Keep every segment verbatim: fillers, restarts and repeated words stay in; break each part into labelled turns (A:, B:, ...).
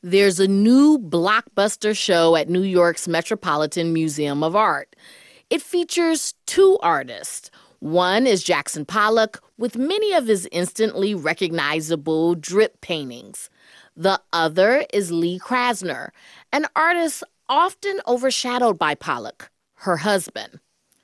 A: There's a new blockbuster show at New York's Metropolitan Museum of Art. It features two artists. One is Jackson Pollock, with many of his instantly recognizable drip paintings. The other is Lee Krasner, an artist often overshadowed by Pollock, her husband.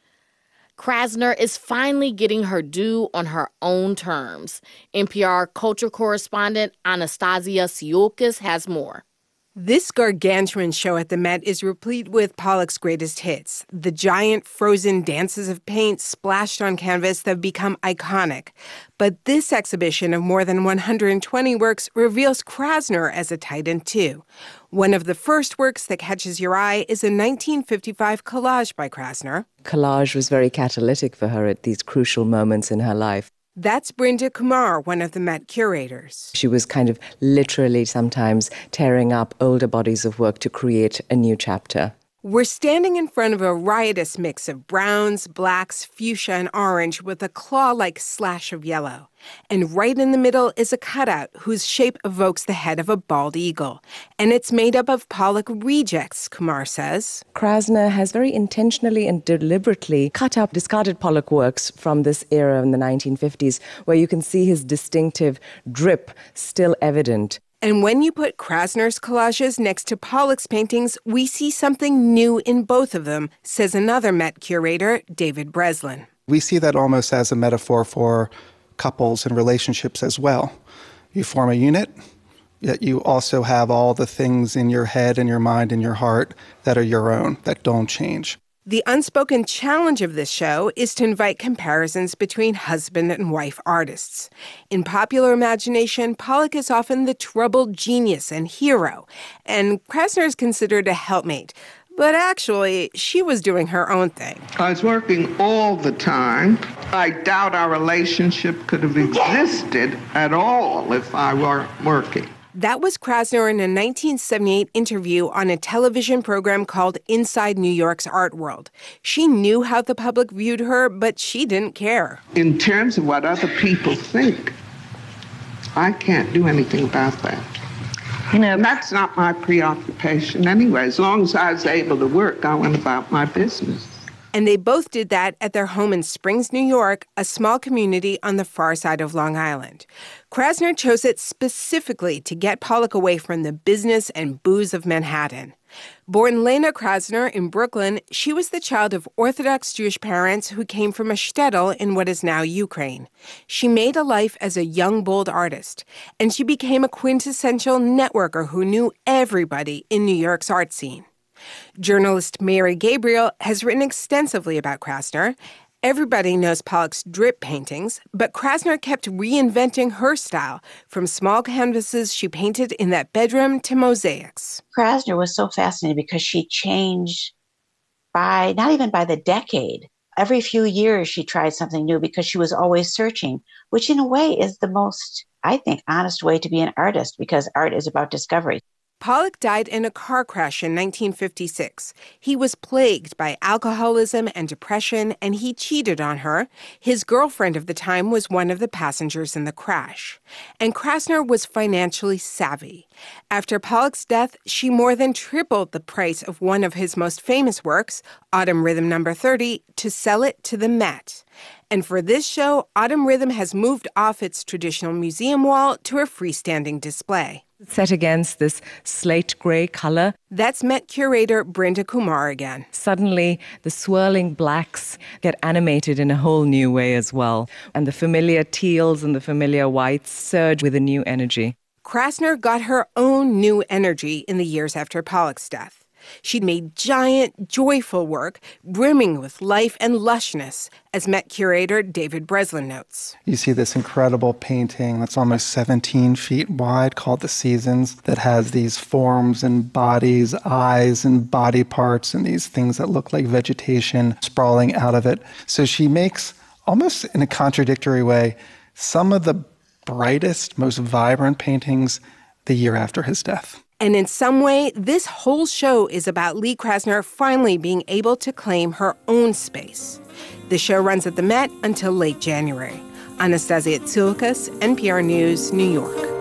A: Krasner is finally getting her due on her own terms. N P R culture correspondent Anastasia Tsiolkas has more.
B: This gargantuan show at the Met is replete with Pollock's greatest hits, the giant frozen dances of paint splashed on canvas that have become iconic. But this exhibition of more than one hundred twenty works reveals Krasner as a titan, too. One of the first works that catches your eye is a nineteen fifty-five collage by Krasner.
C: Collage was very catalytic for her at these crucial moments in her life.
B: That's Brinda Kumar, one of the Met curators.
C: She was kind of literally sometimes tearing up older bodies of work to create a new chapter.
B: We're standing in front of a riotous mix of browns, blacks, fuchsia, and orange with a claw-like slash of yellow. And right in the middle is a cutout whose shape evokes the head of a bald eagle. And it's made up of Pollock rejects, Kumar says.
C: Krasner has very intentionally and deliberately cut up discarded Pollock works from this era in the nineteen fifties, where you can see his distinctive drip still evident.
B: And when you put Krasner's collages next to Pollock's paintings, we see something new in both of them, says another Met curator, David Breslin.
D: We see that almost as a metaphor for couples and relationships as well. You form a unit, yet you also have all the things in your head and your mind and your heart that are your own, that don't change.
B: The unspoken challenge of this show is to invite comparisons between husband and wife artists. In popular imagination, Pollock is often the troubled genius and hero, and Krasner is considered a helpmate. But actually, she was doing her own thing.
E: I was working all the time. I doubt our relationship could have existed at all if I weren't working.
B: That was Krasner in a nineteen seventy-eight interview on a television program called Inside New York's Art World. She knew how the public viewed her, but she didn't care.
E: In terms of what other people think, I can't do anything about that. You know, and that's not my preoccupation anyway. As long as I was able to work, I went about my business.
B: And they both did that at their home in Springs, New York, a small community on the far side of Long Island. Krasner chose it specifically to get Pollock away from the business and booze of Manhattan. Born Lena Krasner in Brooklyn, she was the child of Orthodox Jewish parents who came from a shtetl in what is now Ukraine. She made a life as a young, bold artist, and she became a quintessential networker who knew everybody in New York's art scene. Journalist Mary Gabriel has written extensively about Krasner. Everybody knows Pollock's drip paintings, but Krasner kept reinventing her style, from small canvases she painted in that bedroom to mosaics.
F: Krasner was so fascinating because she changed by, not even by the decade. Every few years she tried something new because she was always searching, which in a way is the most, I think, honest way to be an artist, because art is about discovery.
B: Pollock died in a car crash in nineteen fifty-six. He was plagued by alcoholism and depression, and he cheated on her. His girlfriend of the time was one of the passengers in the crash. And Krasner was financially savvy. After Pollock's death, she more than tripled the price of one of his most famous works, Autumn Rhythm Number thirty, to sell it to the Met. And for this show, Autumn Rhythm has moved off its traditional museum wall to a freestanding display.
C: Set against this slate gray color.
B: That's Met curator Brinda Kumar again.
C: Suddenly, the swirling blacks get animated in a whole new way as well. And the familiar teals and the familiar whites surge with a new energy.
B: Krasner got her own new energy in the years after Pollock's death. She'd made giant, joyful work, brimming with life and lushness, as Met curator David Breslin notes.
D: You see this incredible painting that's almost seventeen feet wide called The Seasons, that has these forms and bodies, eyes and body parts, and these things that look like vegetation sprawling out of it. So she makes, almost in a contradictory way, some of the brightest, most vibrant paintings the year after his death.
B: And in some way, this whole show is about Lee Krasner finally being able to claim her own space. The show runs at the Met until late January. Anastasia Tsiolkas, N P R News, New York.